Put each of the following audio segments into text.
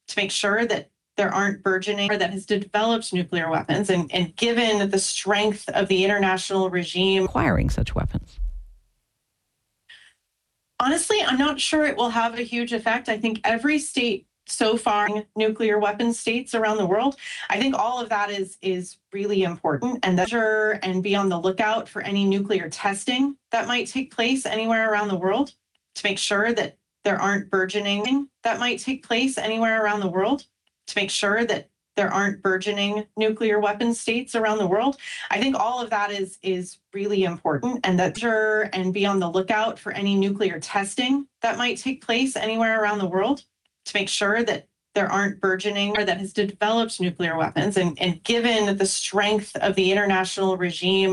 to make sure that there aren't burgeoning that has developed nuclear weapons and given the strength of the international regime acquiring such weapons? Honestly, I'm not sure it will have a huge effect. I think every state so far, nuclear weapons states around the world, I think all of that is really important and measure and be on the lookout for any nuclear testing that might take place anywhere around the world to make sure that there aren't burgeoning that might take place anywhere around the world to make sure that there aren't burgeoning nuclear weapons states around the world. I think all of that is really important and that measure and be on the lookout for any nuclear testing that might take place anywhere around the world to make sure that there aren't burgeoning or that has developed nuclear weapons and given the strength of the international regime.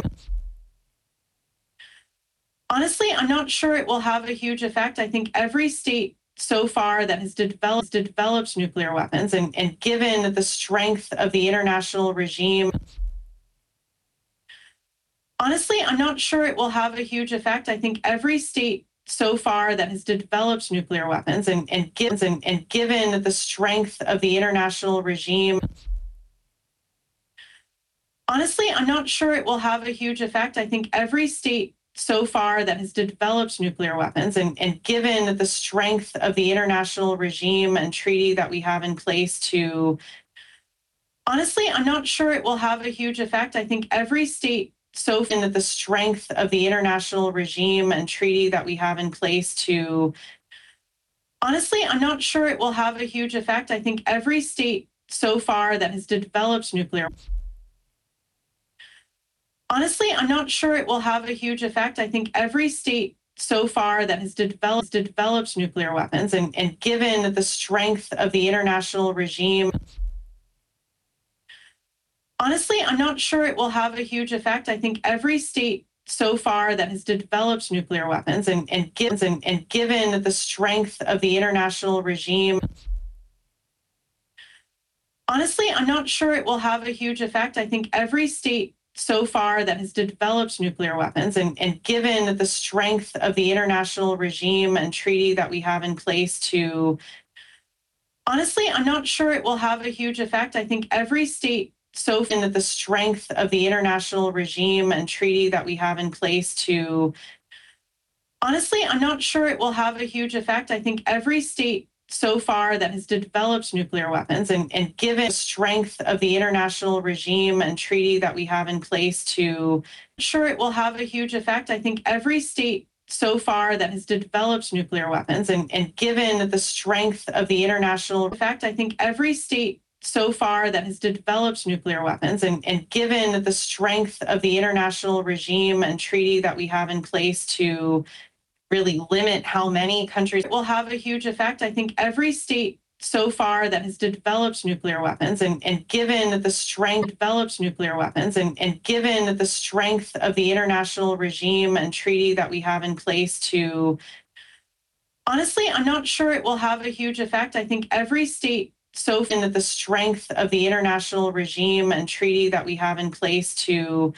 Honestly, I'm not sure it will have a huge effect. I think every state so far that has developed nuclear weapons and given the strength of the international regime. Honestly, I'm not sure it will have a huge effect. I think every state so far that has developed nuclear weapons and given the strength of the international regime. Honestly, I'm not sure it will have a huge effect. I think every state so far that has developed nuclear weapons and given the strength of the international regime and treaty that we have in place to. Honestly, I'm not sure it will have a huge effect. I think every state so far the strength of the international regime and treaty that we have in place to. Honestly, I'm not sure it will have a huge effect. I think every state so far that has developed nuclear. Honestly, I'm not sure it will have a huge effect. I think every state so far that has developed nuclear weapons and given the strength of the international regime. Honestly, I'm not sure it will have a huge effect. I think every state so far that has developed nuclear weapons and given the strength of the international regime. Honestly, I'm not sure it will have a huge effect. I think every state so far that has developed nuclear weapons and given the strength of the international regime and treaty that we have in place to. Honestly, I'm not sure it will have a huge effect. I think every state so far the strength of the international regime and treaty that we have in place to. Honestly, I'm not sure it will have a huge effect. I think every state so far that has developed nuclear weapons and given the strength of the international regime and treaty that we have in place to. Sure, it will have a huge effect. I think every state so far that has developed nuclear weapons and given the strength of the international effect, I think every state so far that has developed nuclear weapons and given the strength of the international regime and treaty that we have in place to really limit how many countries will have a huge effect. I think every state so far that has developed nuclear weapons and given the strength developed nuclear weapons and given the strength of the international regime and treaty that we have in place to. Honestly, I'm not sure it will have a huge effect. I think every state so far the strength of the international regime and treaty that we have in place to.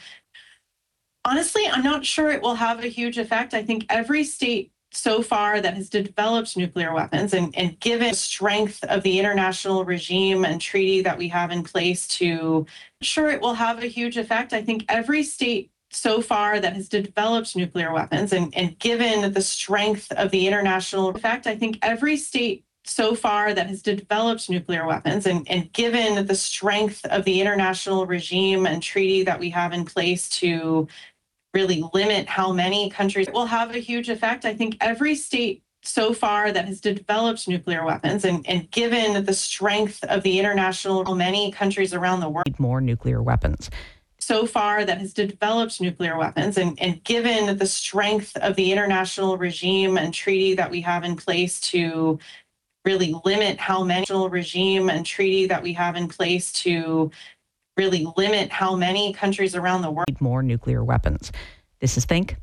Honestly, I'm not sure it will have a huge effect. I think every state so far that has developed nuclear weapons and given the strength of the international regime and treaty that we have in place to. Sure, it will have a huge effect. I think every state so far that has developed nuclear weapons and given the strength of the international effect, I think every state so far that has developed nuclear weapons and given the strength of the international regime and treaty that we have in place to really limit how many countries will have a huge effect. I think every state so far that has developed nuclear weapons and given the strength of the international many countries around the world need more nuclear weapons. So far that has developed nuclear weapons and given the strength of the international regime and treaty that we have in place to really limit how many regime and treaty that we have in place to really limit how many countries around the world need more nuclear weapons. This is Think.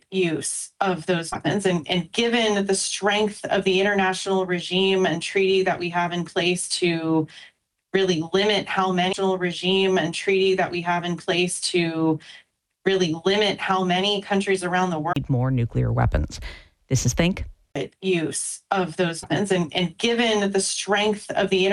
Use of those weapons and given the strength of the international regime and treaty that we have in place to really limit how many regime and treaty that we have in place to really limit how many countries around the world need more nuclear weapons. This is Think. Use of those weapons and given the strength of the